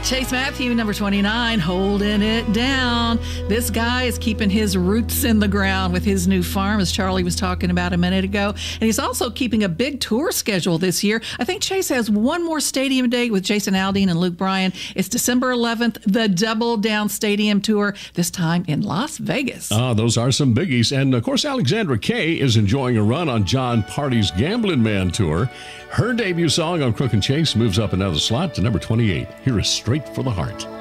Chase Matthew, number 29, holding it down. This guy is keeping his roots in the ground with his new farm, as Charlie was talking about a minute ago. And he's also keeping a big tour schedule this year. I think Chase has one more stadium date with Jason Aldean and Luke Bryan. It's December 11th, the Double Down Stadium Tour, this time in Las Vegas. Those are some biggies. And, of course, Alexandra Kay is enjoying a run on John Party's Gamblin' Man Tour. Her debut song on Crook and Chase moves up another slot to number 28. Here is Straight for the Heart.